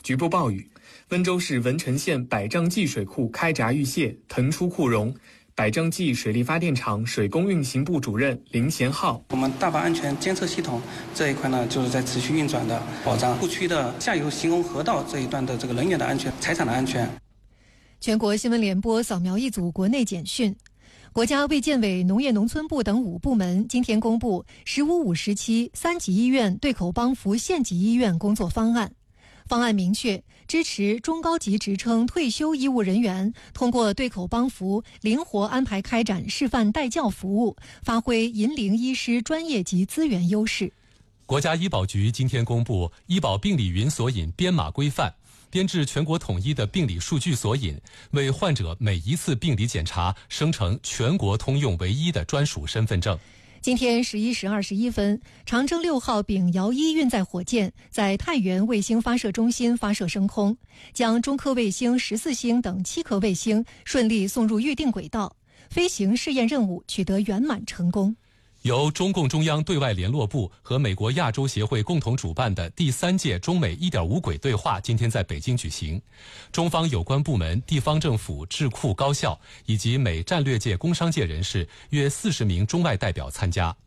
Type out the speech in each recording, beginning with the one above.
局部暴雨。温州市文成县百丈季水库开闸遇泄，腾出库容。百丈季水利发电厂水工运行部主任林贤浩： 我们大坝安全监测系统这一块呢，就是在持续运转的，保障库区的下游行洪河道这一段的这个人员的安全、财产的安全。 全国新闻联播扫描一组国内简讯。国家卫健委、农业农村部等5部门今天公布“15-5时期3级医院对口帮扶县级医院工作方案”。方案明确，支持中高级职称退休医务人员通过对口帮扶，灵活安排开展示范带教服务，发挥银龄医师专业及资源优势。 国家医保局今天公布《医保病理云索引编码规范》，编制全国统一的病理数据索引，为患者每一次病理检查生成全国通用唯一的专属身份证。 今天11时21分，长征6号丙遥1运载火箭在太原卫星发射中心发射升空，将中科卫星14星等7颗卫星顺利送入预定轨道，飞行试验任务取得圆满成功。 由中共中央对外联络部和美国亚洲协会共同主办的第3届中美1.5轨对话今天在北京举行，中方有关部门、地方政府、智库、高校以及美战略界、工商界人士约40名中外代表参加。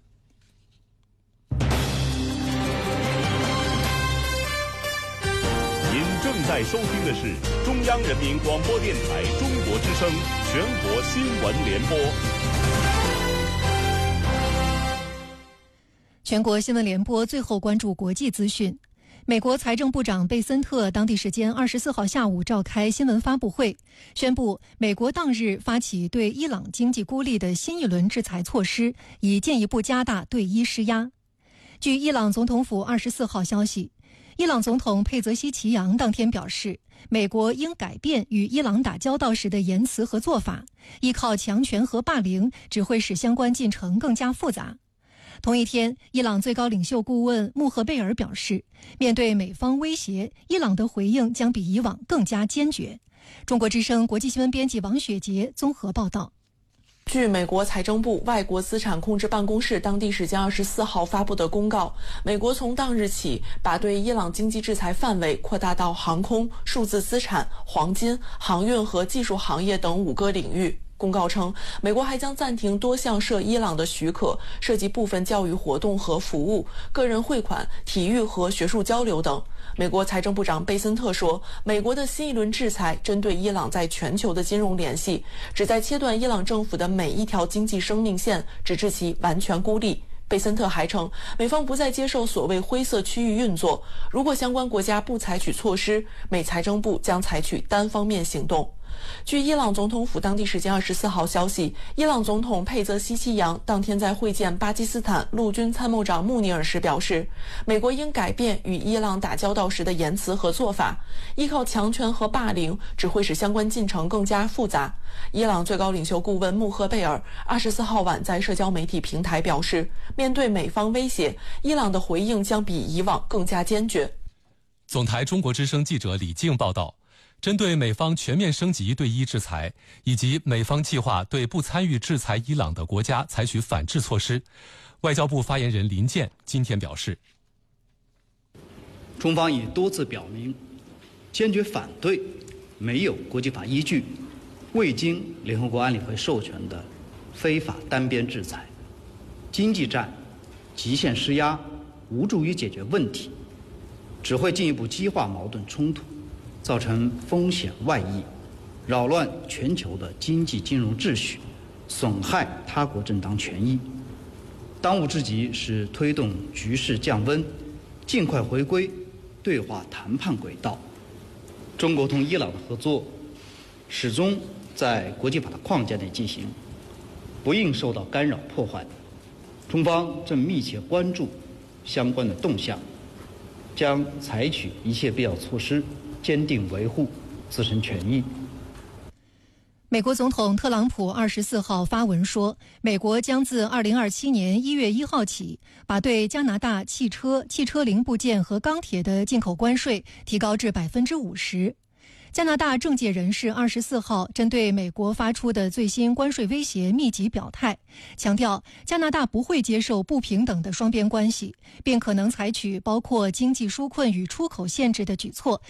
您正在收听的是中央人民广播电台中国之声全国新闻联播。 全国新闻联播最后关注国际资讯。美国财政部长贝森特当地时间24号下午召开新闻发布会，宣布美国当日发起对伊朗经济孤立的新一轮制裁措施，以进一步加大对伊施压。据伊朗总统府24号消息，伊朗总统佩泽西奇扬当天表示，美国应改变与伊朗打交道时的言辞和做法，依靠强权和霸凌只会使相关进程更加复杂。同一天，伊朗最高领袖顾问穆赫贝尔表示，面对美方威胁，伊朗的回应将比以往更加坚决。中国之声国际新闻编辑王雪杰综合报道。 据美国财政部外国资产控制办公室当地时间24号发布的公告，美国从当日起把对伊朗经济制裁范围扩大到航空、数字资产、黄金、航运和技术行业等5个领域。公告称，美国还将暂停多项涉伊朗的许可，涉及部分教育活动和服务、个人汇款、体育和学术交流等。美国财政部长贝森特说，美国的新一轮制裁针对伊朗在全球的金融联系，旨在切断伊朗政府的每一条经济生命线，直至其完全孤立。贝森特还称，美方不再接受所谓灰色区域运作，如果相关国家不采取措施，美财政部将采取单方面行动。据伊朗总统府当地时间24号消息，伊朗总统佩泽西奇扬当天在会见巴基斯坦陆军参谋长穆尼尔时表示，美国应改变与伊朗打交道时的言辞和做法，依靠强权和霸凌只会使相关进程更加复杂。伊朗最高领袖顾问穆赫贝尔24号晚在社交媒体平台表示，面对美方威胁，伊朗的回应将比以往更加坚决。 总台中国之声记者李静报道，针对美方全面升级对伊制裁，以及美方计划对不参与制裁伊朗的国家采取反制措施，外交部发言人林健今天表示， 中方已多次表明，坚决反对没有国际法依据、未经联合国安理会授权的非法单边制裁。经济战、极限施压无助于解决问题，只会进一步激化矛盾冲突，造成风险外溢，扰乱全球的经济金融秩序，损害他国正当权益。当务之急是推动局势降温，尽快回归对话谈判轨道。中国同伊朗的合作始终在国际法的框架内进行，不应受到干扰破坏。中方正密切关注相关的动向，将采取一切必要措施，坚定维护自身权益。 美国总统特朗普24号发文说，美国将自2027年1月1号起，把对加拿大汽车、汽车零部件和钢铁的进口关税提高至50%。加拿大政界人士24号针对美国发出的最新关税威胁密集表态，强调加拿大不会接受不平等的双边关系，并可能采取包括经济纾困与出口限制的举措，